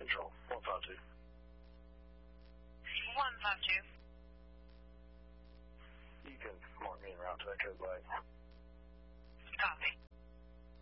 Control, 152. 152. You can mark me en route to that code light.